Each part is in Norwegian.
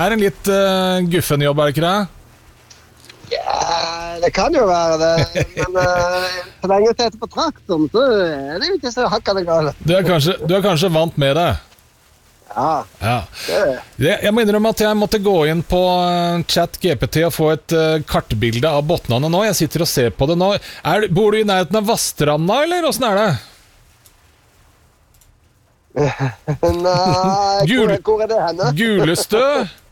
Er en litt guffen jobb, er det ikke det? Ja, det kan jo være det, men så lenge jeg setter på traktoren, så er det jo ikke så hakkende galt. Du er kanskje vant med det? Ja, det. Jeg må innrømme at jeg måtte gå inn på ChatGPT og få et kartbilde av Botnane nå. Jeg sitter og ser på det nå. Bor du i nærheten av Vastranda, eller hvordan er det? Nei, hvor er det henne? Gulestø?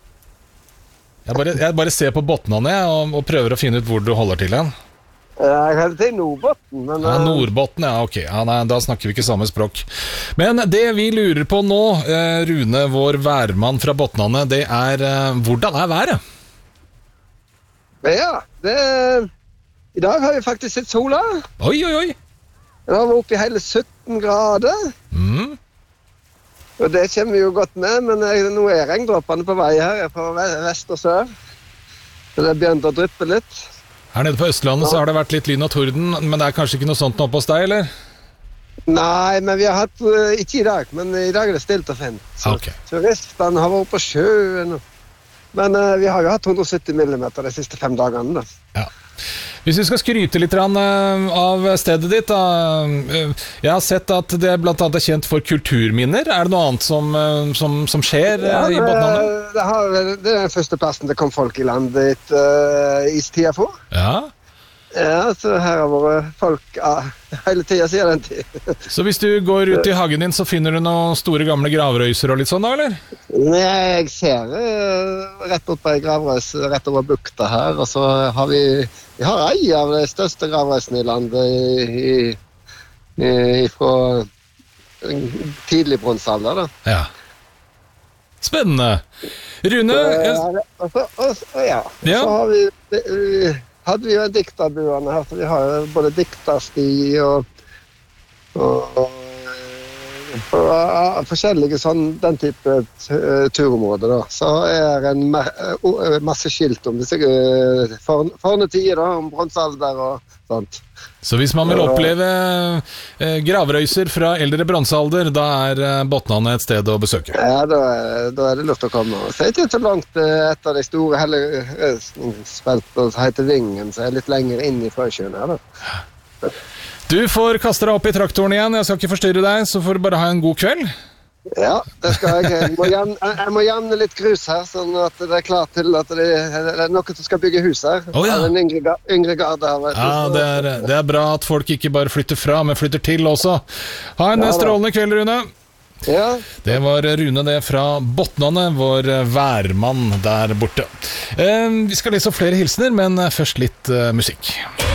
Jeg bare ser på Botnane og prøver å finne ut hvor du holder til hen. Jeg kan si Nordbotten, men... Ja, Nordbotten, ja, ok. Ja, nei, da snakker vi ikke samme språk. Men det vi lurer på nå, Rune, vår værmann fra Botnane, det er hvordan er været? Ja, i dag har vi faktisk sett sola. Oi. Da var vi oppe i hele 17 grader. Og det kommer vi jo godt med, men nå er regndråpene på vei her, på vest og sør. Så det begynte å dryppe litt. Her nede på Østlandet så har det vært litt lyn og torden, men det er kanskje ikke noe sånt nå på hos deg, eller? Nei, men vi har hatt, ikke i dag, men i dag er det stilt og fint. Så turistene har vært på sjøen. Men vi har jo hatt 170 millimeter de siste 5 dagene da. Ja. Hvis vi skal skryte litt av stedet ditt da. Jeg har sett at det blant annet er kjent for kulturminner. Er det noe annet som skjer i Botnane? Det er den første plassen det kom folk i landet istida for. Ja, så her har vært folk hele tiden siden den tid. Så hvis du går ut i hagen din, så finner du noen store gamle gravrøyser og litt sånn da, eller? Nei, jeg ser rett opp på en gravrøys, rett over bukta her, og så har vi har ei av de største gravrøysene i landet fra tidlig bronsealder da. Ja. Spennende. Rune? Så hadde vi jo dikterbuene her, så vi har jo både diktersti og forskjellige den type turområder da. Så er en masse skilt om disse fornetider da, om bronsealder og sånt. Så hvis man vil oppleve gravrøyser fra eldre bronsealder, da er Botnane et sted å besøke? Ja, da er det luft å komme. Så er det ikke så langt etter de store hellespilte som heter Vingen, så er det litt lenger inn i Frøsjøen her da. Du får kaste deg opp i traktoren igjen, jeg skal ikke forstyrre deg, så får du bare ha en god kveld. Ja, det skal jeg. Jeg må jamne litt grus her, sånn at det er klart til at det er noen som skal bygge hus her. Ja. En yngre garde her. Ja, det er bra at folk ikke bare flytter fra, men flytter til også. Ha en strålende kveld, Rune. Ja. Det var Rune det fra Botnane, vår værmann der borte. Vi skal lese opp flere hilsener, men først litt musikk.